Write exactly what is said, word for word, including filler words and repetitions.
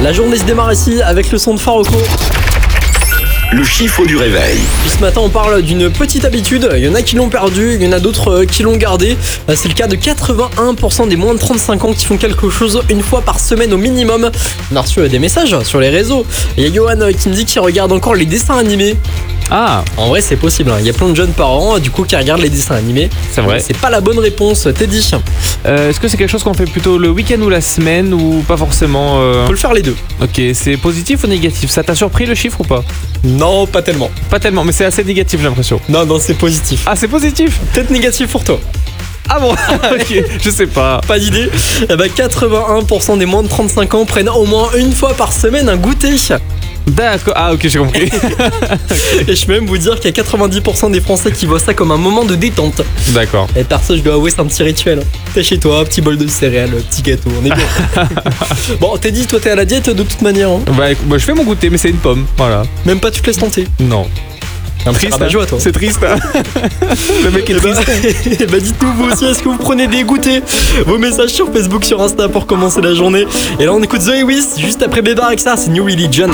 La journée se démarre ici avec le son de Faroko. Le chiffre du réveil. Puis ce matin, on parle d'une petite habitude. Il y en a qui l'ont perdu, il y en a d'autres qui l'ont gardé. C'est le cas de quatre-vingt-un pour cent des moins de trente-cinq ans qui font quelque chose une fois par semaine au minimum. On a reçu des messages sur les réseaux. Il y a Johan qui me dit qu'il regarde encore les dessins animés. Ah, En vrai, c'est possible. Il y a plein de jeunes parents du coup qui regardent les dessins animés. c'est vrai. C'est pas la bonne réponse, Teddy. Euh, Est-ce que c'est quelque chose qu'on fait plutôt le week-end ou la semaine ou pas forcément euh... On peut le faire les deux. Ok, c'est positif ou négatif? Ça t'a surpris le chiffre ou pas? Non, pas tellement. Pas tellement, mais c'est assez négatif j'ai l'impression. Non, non, c'est positif. Ah, c'est positif? Peut-être négatif pour toi. Ah bon? Ok, je sais pas. Pas d'idée. Eh ben, quatre-vingt-un pour cent des moins de trente-cinq ans prennent au moins une fois par semaine un goûter. D'accord, ah ok, j'ai compris. Et je peux même vous dire qu'il y a quatre-vingt-dix pour cent des Français qui voient ça comme un moment de détente. D'accord. Et perso, je dois avouer, c'est un petit rituel. T'es chez toi, petit bol de céréales, petit gâteau, on est bien. Bon, t'es dit, toi t'es à la diète de toute manière. Hein. Bah, écoute, bah, je fais mon goûter, mais c'est une pomme, voilà. Même pas tu te laisses tenter. Non. Un petit Triste, rabat-joie, toi. C'est triste, hein. Le mec est Eh ben, triste. eh ben, dites-nous vous aussi, est-ce que vous prenez des goûters? Vos messages sur Facebook, sur Insta pour commencer la journée. Et là on écoute Zoé Wiss juste après Bébé avec ça, c'est New Religion.